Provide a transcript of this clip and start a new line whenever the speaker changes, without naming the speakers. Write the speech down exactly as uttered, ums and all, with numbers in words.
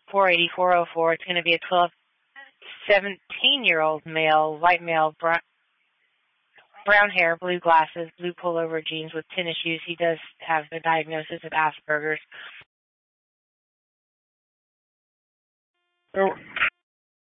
four eighty, four oh four. It's going to be a twelve, seventeen-year-old male, white male, brown, brown hair, blue glasses, blue pullover jeans with tennis shoes. He does have the diagnosis of Asperger's.